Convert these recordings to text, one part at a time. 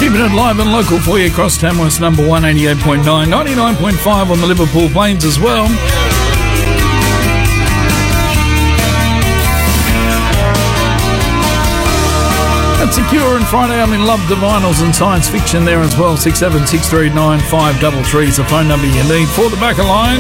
Keeping it live and local for you across Tamworth's number 1, 88.9, 99.5 on the Liverpool Plains as well. That's Secure and Friday I'm in Love, the vinyls and science fiction there as well. 67639533 is the phone number you need for the back of line.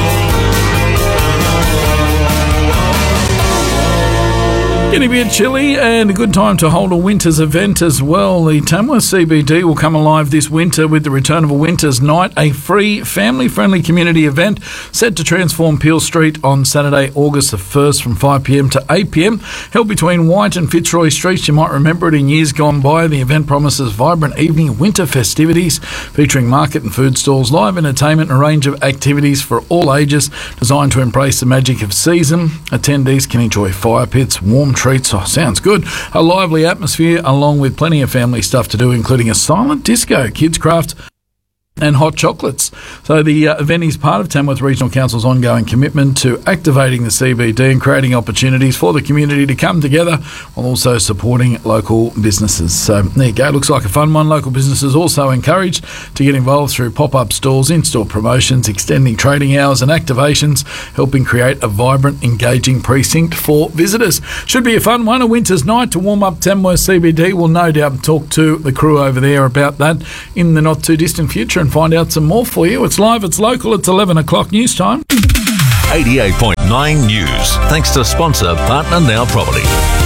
Getting a bit chilly and a good time to hold a winter's event as well. The Tamworth CBD will come alive this winter with the return of a Winter's Night, a free, family-friendly community event set to transform Peel Street on Saturday, August the 1st from 5pm to 8pm. Held between White and Fitzroy Streets, you might remember it in years gone by. The event promises vibrant evening winter festivities featuring market and food stalls, live entertainment and a range of activities for all ages designed to embrace the magic of season. Attendees can enjoy fire pits, warm treats, sounds good, a lively atmosphere along with plenty of family stuff to do, including a silent disco, kids craft and hot chocolates. So the event is part of Tamworth Regional Council's ongoing commitment to activating the CBD and creating opportunities for the community to come together while also supporting local businesses. So there you go, looks like a fun one. Local businesses also encouraged to get involved through pop-up stalls, in-store promotions, extending trading hours and activations, helping create a vibrant, engaging precinct for visitors. Should be a fun one, a winter's night to warm up Tamworth CBD. We'll no doubt talk to the crew over there about that in the not too distant future and find out some more for you. It's live, it's local, it's 11 o'clock news time. 88.9 News, thanks to sponsor Partner Now Property.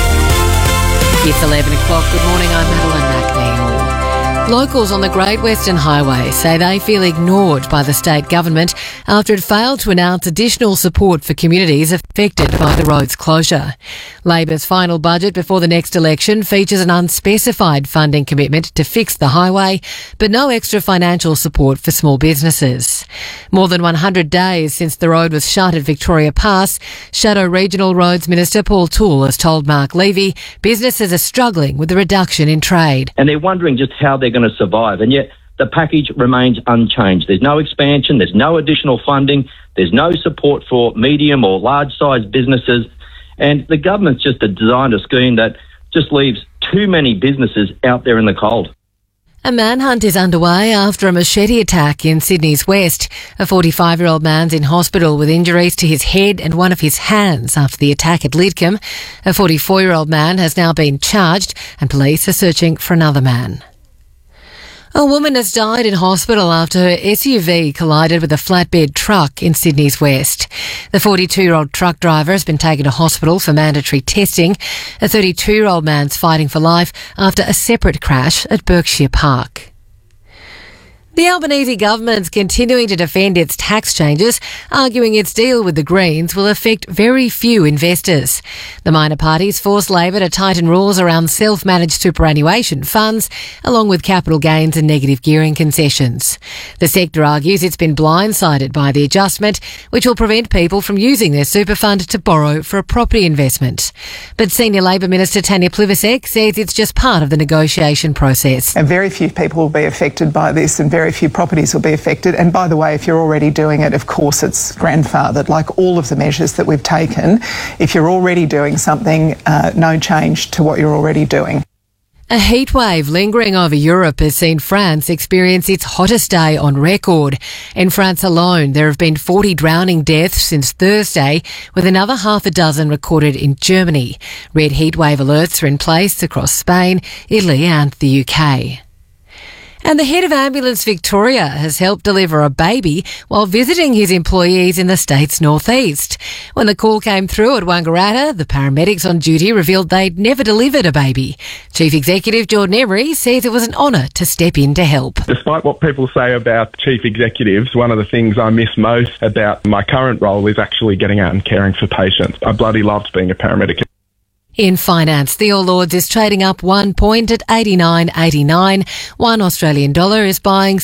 It's 11 o'clock. Good morning, I'm Madeline McNeil. Locals on the Great Western Highway say they feel ignored by the state government after it failed to announce additional support for communities affected by the road's closure. Labor's final budget before the next election features an unspecified funding commitment to fix the highway, but no extra financial support for small businesses. More than 100 days since the road was shut at Victoria Pass, Shadow Regional Roads Minister Paul Toole has told Mark Levy businesses are struggling with the reduction in trade. And they're wondering just how they're going to survive, and yet the package remains unchanged. There's no expansion, there's no additional funding, there's no support for medium or large-sized businesses, and the government's just designed a scheme that just leaves too many businesses out there in the cold. A manhunt is underway after a machete attack in Sydney's West. A 45-year-old man's in hospital with injuries to his head and one of his hands after the attack at Lidcombe. A 44-year-old man has now been charged and police are searching for another man. A woman has died in hospital after her SUV collided with a flatbed truck in Sydney's West. The 42-year-old truck driver has been taken to hospital for mandatory testing. A 32-year-old man's fighting for life after a separate crash at Berkshire Park. The Albanese government's continuing to defend its tax changes, arguing its deal with the Greens will affect very few investors. The minor parties forced Labor to tighten rules around self-managed superannuation funds, along with capital gains and negative gearing concessions. The sector argues it's been blindsided by the adjustment, which will prevent people from using their super fund to borrow for a property investment. But Senior Labor Minister Tanya Plibersek says it's just part of the negotiation process. And very few people will be affected by this, and very few properties will be affected. And by the way, if you're already doing it, of course it's grandfathered, like all of the measures that we've taken. If you're already doing something, no change to what you're already doing. A heatwave lingering over Europe has seen France experience its hottest day on record. In France alone, there have been 40 drowning deaths since Thursday, with another half a dozen recorded in Germany. Red heatwave alerts are in place across Spain, Italy and the UK. And the head of Ambulance Victoria has helped deliver a baby while visiting his employees in the state's northeast. When the call came through at Wangaratta, the paramedics on duty revealed they'd never delivered a baby. Chief Executive Jordan Emery says it was an honour to step in to help. Despite what people say about chief executives, one of the things I miss most about my current role is actually getting out and caring for patients. I bloody loved being a paramedic. In finance, the All Ords is trading up 1 point at 89.89. 1 Australian dollar is buying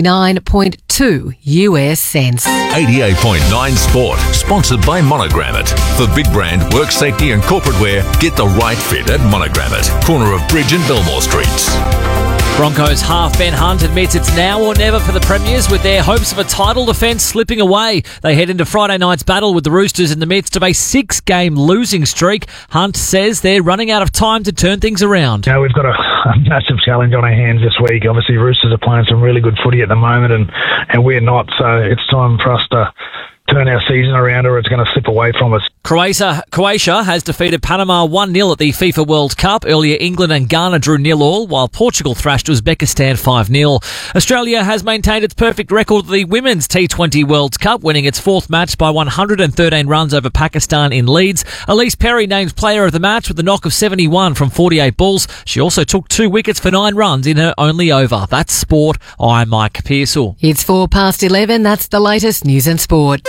69.2 US cents. 88.9 Sport, sponsored by Monogrammet. For big brand, work safety and corporate wear, get the right fit at Monogrammet, corner of Bridge and Belmore Streets. Broncos half Ben Hunt admits it's now or never for the Premiers, with their hopes of a title defence slipping away. They head into Friday night's battle with the Roosters in the midst of a 6-game losing streak. Hunt says they're running out of time to turn things around. We've got a massive challenge on our hands this week. Obviously, Roosters are playing some really good footy at the moment, and we're not. So it's time for us to turn our season around, or it's going to slip away from us. Croatia has defeated Panama 1-0 at the FIFA World Cup. Earlier, England and Ghana drew 0-0, while Portugal thrashed Uzbekistan 5-0. Australia has maintained its perfect record at the Women's T20 World Cup, winning its fourth match by 113 runs over Pakistan in Leeds. Elise Perry named player of the match with a knock of 71 from 48 balls. She also took 2 wickets for 9 runs in her only over. That's sport. I'm Mike Pearsall. It's 11:04. That's the latest news and sport.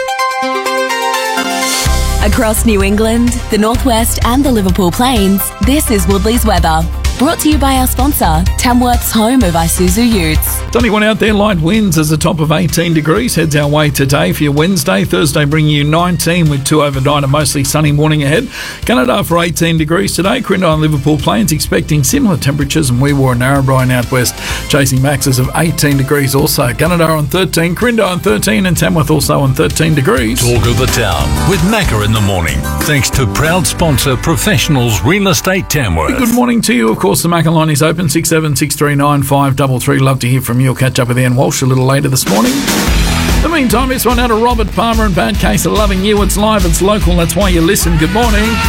Across New England, the Northwest and the Liverpool Plains, this is Woodley's weather. Brought to you by our sponsor, Tamworth's home of Isuzu Utes. Sunny one out there, light winds as a top of 18 degrees. Heads our way today for your Wednesday. Thursday bringing you 19 with 2 overnight, a mostly sunny morning ahead. Gunnedah for 18 degrees today. Crindle and Liverpool Plains expecting similar temperatures, and we were in Narrabri out west chasing maxes of 18 degrees also. Gunnedah on 13, Crindle on 13, and Tamworth also on 13 degrees. Talk of the town with Macca in the morning. Thanks to proud sponsor Professionals Real Estate Tamworth. Good morning to you. Of course, the Macca line is open, 67639533. Love to hear from you. I'll catch up with Ian Walsh a little later this morning. In the meantime, it's one out of Robert Palmer and Bad Case of Loving You. It's live, it's local, that's why you listen. Good morning.